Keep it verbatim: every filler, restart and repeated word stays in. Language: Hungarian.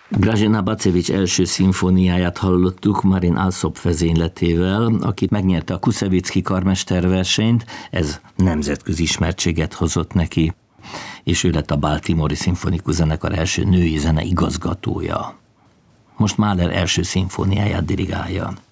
Grażyna Bacevich első szimfóniáját hallottuk Marin Alsop vezényletével, aki megnyerte a Kuszevicki karmesterversenyt, ez nemzetközi ismertséget hozott neki, és ő lett a Baltimore-i szimfonikus zenekar első női zene igazgatója. Most Mahler első szimfóniáját dirigálja.